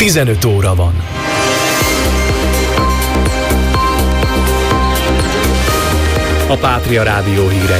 15 óra van. A Pátria Rádió hírei.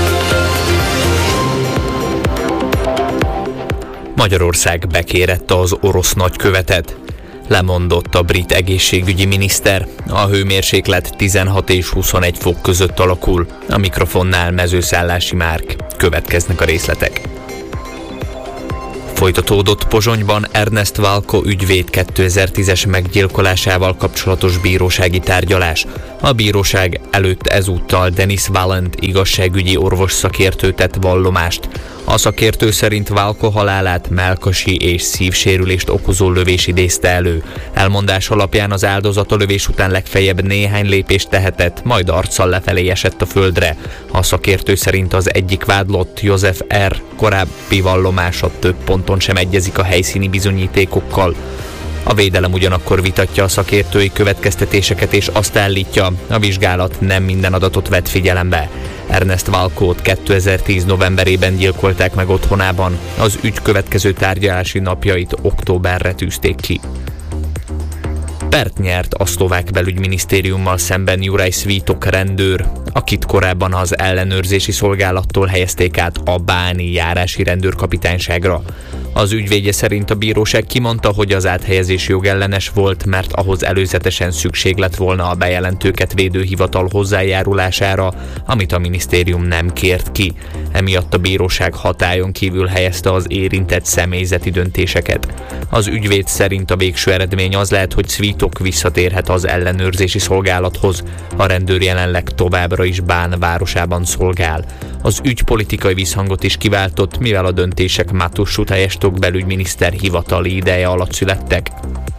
Magyarország bekérette az orosz nagykövetet. Lemondott a brit egészségügyi miniszter. A hőmérséklet 16 és 21 fok között alakul. A mikrofonnál Mezőszállási Márk. Következnek a részletek. Folytatódott Pozsonyban Ernest Valko ügyvéd 2010-es meggyilkolásával kapcsolatos bírósági tárgyalás. A bíróság előtt ezúttal Denis Valent igazságügyi orvosszakértő tett vallomást. A szakértő szerint Valko halálát mellkasi és szívsérülést okozó lövés idézte elő. Elmondás alapján az áldozat a lövés után legfeljebb néhány lépést tehetett, majd arccal lefelé esett a földre. A szakértő szerint az egyik vádlott, József R. korábbi vallomása több ponton sem egyezik a helyszíni bizonyítékokkal. A védelem ugyanakkor vitatja a szakértői következtetéseket és azt állítja, a vizsgálat nem minden adatot vett figyelembe. Ernest Valkót 2010 novemberében gyilkolták meg otthonában, az ügy következő tárgyalási napjait októberre tűzték ki. Pert nyert a szlovák belügyminisztériummal szemben Juraj Svítok rendőr, akit korábban az ellenőrzési szolgálattól helyezték át a báni járási rendőrkapitányságra. Az ügyvédje szerint a bíróság kimondta, hogy az áthelyezés jogellenes volt, mert ahhoz előzetesen szükség lett volna a bejelentőket védő hivatal hozzájárulására, amit a minisztérium nem kért ki. Emiatt a bíróság hatályon kívül helyezte az érintett személyzeti döntéseket. Az ügyvéd szerint a végső eredmény az lehet, hogy Svítok visszatérhet az ellenőrzési szolgálathoz. A rendőr jelenleg továbbra is Bán városában szolgál. Az ügy politikai visszhangot is kiváltott, mivel a döntések Matus Sutajestok belügyminiszter hivatali ideje alatt születtek.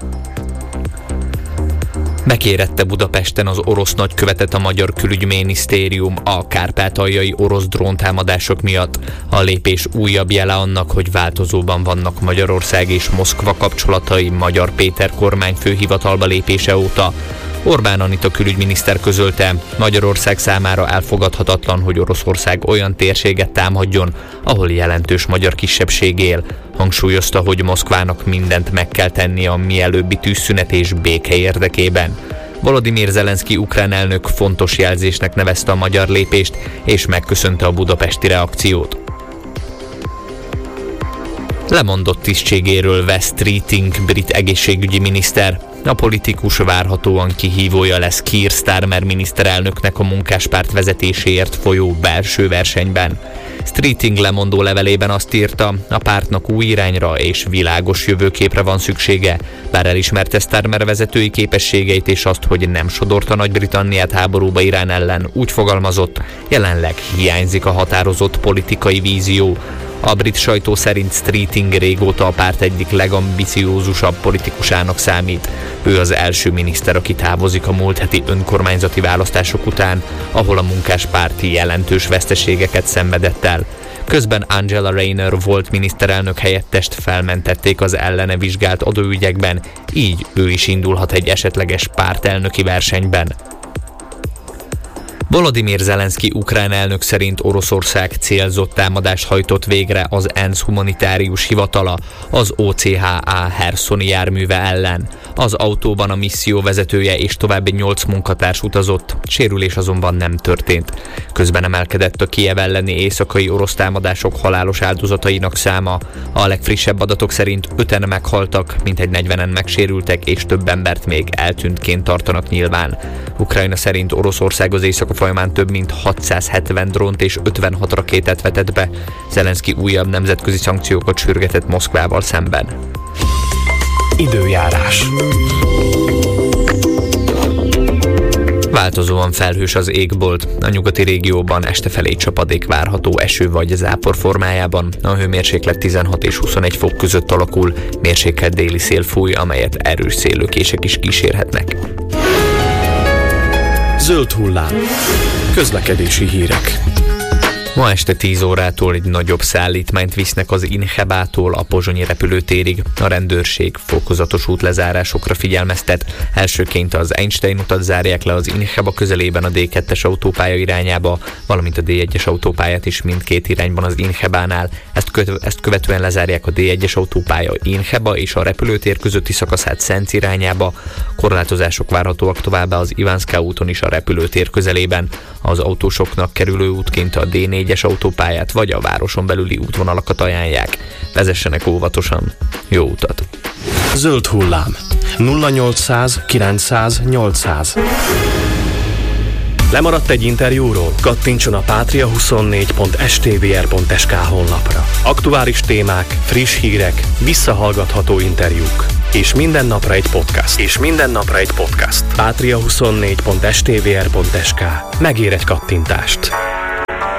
Bekérette Budapesten az orosz nagykövetet a magyar külügyminisztérium a kárpátaljai orosz dróntámadások miatt. A lépés újabb jele annak, hogy változóban vannak Magyarország és Moszkva kapcsolatai Magyar Péter kormányfő hivatalba lépése óta. Orbán Anita külügyminiszter közölte, Magyarország számára elfogadhatatlan, hogy Oroszország olyan térséget támadjon, ahol jelentős magyar kisebbség él. Hangsúlyozta, hogy Moszkvának mindent meg kell tennie a mielőbbi tűzszünet és béke érdekében. Volodymyr Zelenszky ukrán elnök fontos jelzésnek nevezte a magyar lépést, és megköszönte a budapesti reakciót. Lemondott tisztségéről Wes Streeting brit egészségügyi miniszter. A politikus várhatóan kihívója lesz Keir Starmer miniszterelnöknek a munkáspárt vezetéséért folyó belső versenyben. Streeting lemondó levelében azt írta, a pártnak új irányra és világos jövőképre van szüksége, bár elismerte Starmer vezetői képességeit és azt, hogy nem sodorta Nagy-Britanniát háborúba Irán ellen, úgy fogalmazott, jelenleg hiányzik a határozott politikai vízió. A brit sajtó szerint Streeting régóta a párt egyik legambiciózusabb politikusának számít. Ő az első miniszter, aki távozik a múlt heti önkormányzati választások után, ahol a munkáspárti jelentős veszteségeket szenvedett el. Közben Angela Rayner volt miniszterelnök helyettest felmentették az ellene vizsgált adóügyekben, így ő is indulhat egy esetleges pártelnöki versenyben. Volodymyr Zelenszky ukrán elnök szerint Oroszország célzott támadást hajtott végre az ENSZ humanitárius hivatala, az OCHA Herszoni járműve ellen. Az autóban a misszió vezetője és további 8 munkatárs utazott, sérülés azonban nem történt. Közben emelkedett a Kijev elleni éjszakai orosz támadások halálos áldozatainak száma. A legfrissebb adatok szerint 5-en meghaltak, mintegy 40-en megsérültek és több embert még eltűntként tartanak nyilván. Ukrajna szerint Oroszország az éjszaka folyamán több mint 670 drónt és 56 rakétát vetett be. Zelenszky újabb nemzetközi szankciókat sürgetett Moszkvával szemben. Időjárás. Változóan felhős az égbolt, a nyugati régióban este felé csapadék várható eső vagy zápor formájában, a hőmérséklet 16 és 21 fok között alakul, mérsékelt déli szél fúj, amelyet erős széllökések is kísérhetnek. Zöld hullám. Közlekedési hírek. Ma este 10 órától egy nagyobb szállítmányt visznek az Inhebától a pozsonyi repülőtérig. A rendőrség fokozatos útlezárásokra figyelmeztet. Elsőként az Einstein utat zárják le az Inheba közelében a D2-es autópálya irányába, valamint a D1-es autópályát is mindkét irányban az Inhebánál. Ezt követően lezárják a D1-es autópálya Inheba és a repülőtér közötti szakaszát Szenc irányába. Korlátozások várhatóak továbbá az Ivánszká úton is a repülőtér közelében. Az autósoknak kerülő útként a D4-es autópályát vagy a városon belüli útvonalakat ajánlják. Vezessenek óvatosan. Jó utat! Zöld hullám. 0800 900 800. Lemaradt egy interjúról? Kattintson a patria24.stvr.sk honlapra. Aktuális témák, friss hírek, visszahallgatható interjúk. És minden napra egy podcast. Patria24.stvr.sk. Megér egy kattintást.